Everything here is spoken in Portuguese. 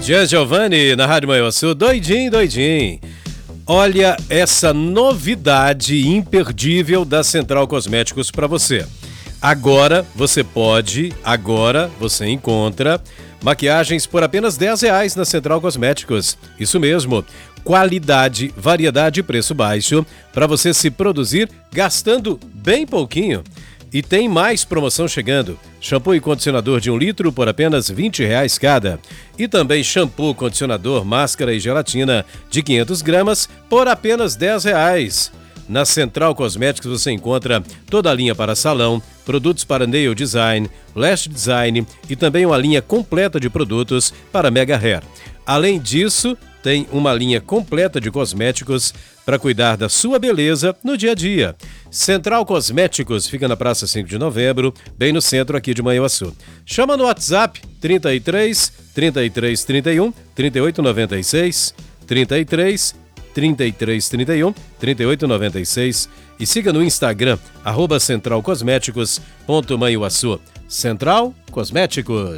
Jean Giovanni, na Rádio Manhuaçu, doidinho. Olha essa novidade imperdível da Central Cosméticos para você. Agora você encontra maquiagens por apenas R$10 na Central Cosméticos. Isso mesmo, qualidade, variedade e preço baixo para você se produzir gastando bem pouquinho. E tem mais promoção chegando. Shampoo e condicionador de 1 litro por apenas R$20 cada. E também shampoo, condicionador, máscara e gelatina de 500 gramas por apenas R$10. Na Central Cosméticos você encontra toda a linha para salão, produtos para nail design, lash design e também uma linha completa de produtos para mega hair. Além disso, tem uma linha completa de cosméticos para cuidar da sua beleza no dia a dia. Central Cosméticos fica na Praça 5 de Novembro, bem no centro aqui de Manhuaçu. Chama no WhatsApp 33 31 38 96 33 31 38 96 e siga no Instagram @centralcosméticos.manhuaçu. Central Cosméticos.